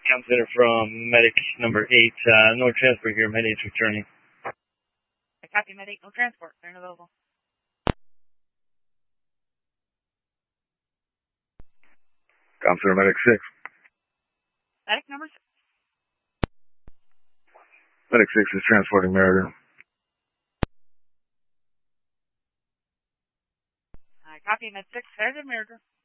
Comm Center from Medic number 8, no transport here, Med 8 returning. I copy, Med 8, no transport, they're unavailable. Comm Center Medic 6. Medic number 6. Medic 6 is transporting Meritor. I copy, Med 6, there's a Meritor.